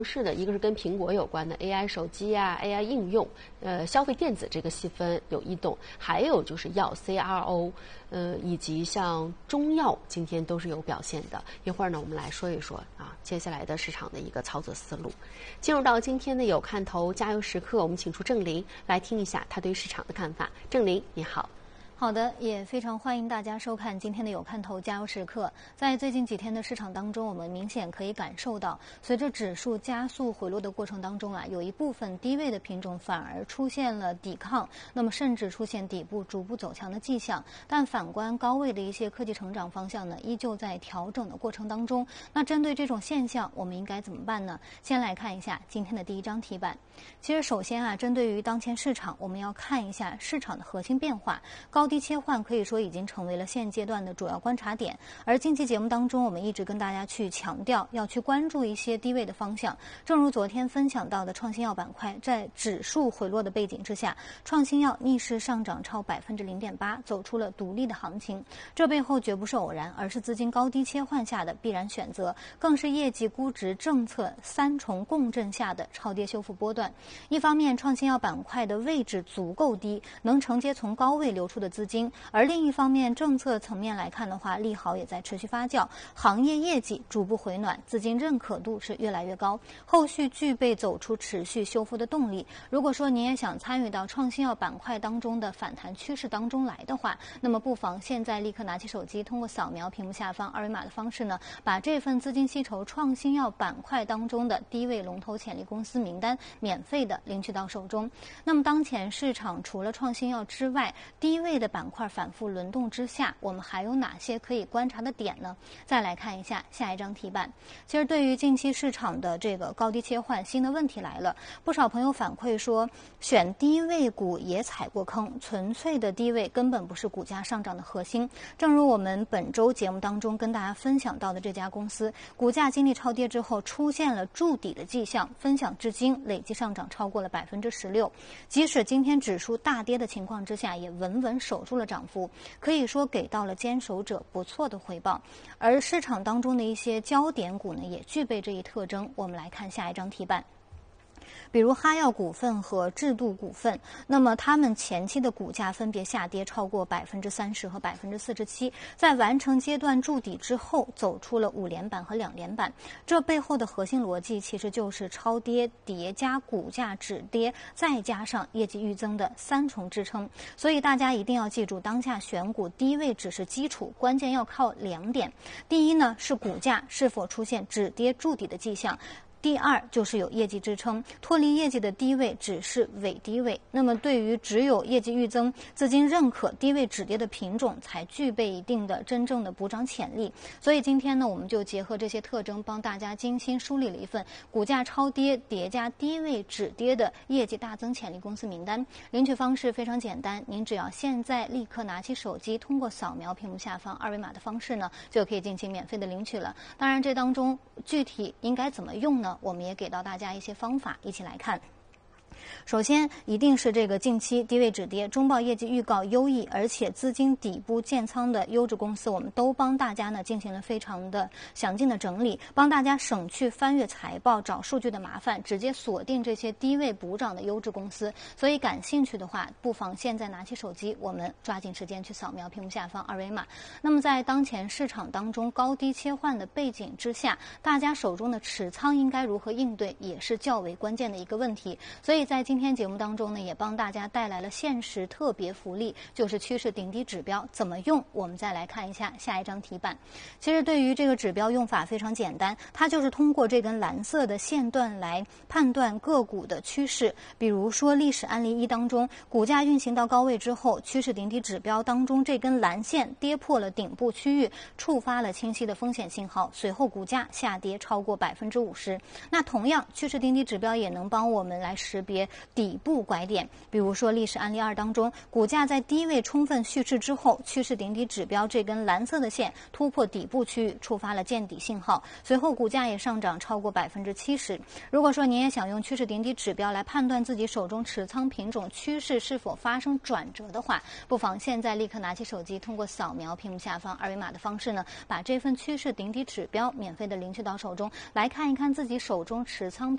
是的，一个是跟苹果有关的 AI 手机啊、AI 应用，消费电子这个细分有异动，还有就是药 CRO，以及像中药今天都是有表现的。一会儿呢，我们来说一说啊，接下来的市场的一个操作思路。进入到今天的有看头加油时刻，我们请出郑林来听一下他对市场的看法。郑林，你好。 好的，也非常欢迎大家收看今天的有看头加油时刻。在最近几天的市场当中，我们明显可以感受到，随着指数加速回落的过程当中啊，有一部分低位的品种反而出现了抵抗，那么甚至出现底部逐步走强的迹象。但反观高位的一些科技成长方向呢，依旧在调整的过程当中。那针对这种现象，我们应该怎么办呢？先来看一下今天的第一张题板。其实首先啊，针对于当前市场，我们要看一下市场的核心变化。高低切换可以说已经成为了现阶段的主要观察点，而近期节目当中，我们一直跟大家去强调要去关注一些低位的方向。正如昨天分享到的创新药板块，在指数回落的背景之下，创新药逆势上涨超0.8%，走出了独立的行情。这背后绝不是偶然，而是资金高低切换下的必然选择，更是业绩估值政策三重共振下的超跌修复波段。一方面，创新药板块的位置足够低，能承接从高位流出的资金；而另一方面，政策层面来看的话，利好也在持续发酵，行业业绩逐步回暖，资金认可度是越来越高，后续具备走出持续修复的动力。如果说您也想参与到创新药板块当中的反弹趋势当中来的话，那么不妨现在立刻拿起手机，通过扫描屏幕下方二维码的方式呢，把这份资金吸筹创新药板块当中的低位龙头潜力公司名单免费的领取到手中。那么当前市场除了创新药之外，低位的板块反复轮动之下，我们还有哪些可以观察的点呢？再来看一下下一张题板。其实对于近期市场的这个高低切换，新的问题来了，不少朋友反馈说，选低位股也踩过坑，纯粹的低位根本不是股价上涨的核心。正如我们本周节目当中跟大家分享到的这家公司，股价经历超跌之后出现了筑底的迹象，分享至今累计上涨超过了16%，即使今天指数大跌的情况之下，也稳稳守住了涨幅，可以说给到了坚守者不错的回报。而市场当中的一些焦点股呢，也具备这一特征。我们来看下一张题板。比如哈药股份和智度股份，那么他们前期的股价分别下跌超过30%和47%，在完成阶段筑底之后，走出了5连板和2连板。这背后的核心逻辑其实就是超跌叠加股价止跌，再加上业绩预增的三重支撑。所以大家一定要记住，当下选股低位只是基础，关键要靠2点。第一呢，是股价是否出现止跌筑底的迹象。第二就是有业绩支撑，脱离业绩的低位只是伪低位。那么对于只有业绩预增、资金认可、低位止跌的品种，才具备一定的真正的补涨潜力。所以今天呢，我们就结合这些特征，帮大家精心梳理了一份股价超跌叠加低位止跌的业绩大增潜力公司名单。领取方式非常简单，您只要现在立刻拿起手机，通过扫描屏幕下方二维码的方式呢，就可以进行免费的领取了。当然，这当中具体应该怎么用呢？我们也给到大家一些方法，一起来看。首先一定是这个近期低位止跌、中报业绩预告优异，而且资金底部建仓的优质公司，我们都帮大家呢进行了非常的详尽的整理，帮大家省去翻阅财报找数据的麻烦，直接锁定这些低位补涨的优质公司。所以感兴趣的话，不妨现在拿起手机，我们抓紧时间去扫描屏幕下方二维码。那么在当前市场当中高低切换的背景之下，大家手中的持仓应该如何应对，也是较为关键的一个问题。所以在今天节目当中呢，也帮大家带来了限时特别福利，就是趋势顶底指标怎么用。我们再来看一下下一张题板。其实对于这个指标用法非常简单，它就是通过这根蓝色的线段来判断个股的趋势。比如说历史案例1当中，股价运行到高位之后，趋势顶底指标当中这根蓝线跌破了顶部区域，触发了清晰的风险信号，随后股价下跌超过50%。那同样，趋势顶底指标也能帮我们来识别别底部拐点。比如说历史案例2当中，股价在低位充分蓄势之后，趋势顶底指标这根蓝色的线突破底部区域，触发了见底信号，随后股价也上涨超过70%。如果说您也想用趋势顶底指标来判断自己手中持仓品种趋势是否发生转折的话，不妨现在立刻拿起手机，通过扫描屏幕下方2维码的方式呢，把这份趋势顶底指标免费的领取到手中，来看一看自己手中持仓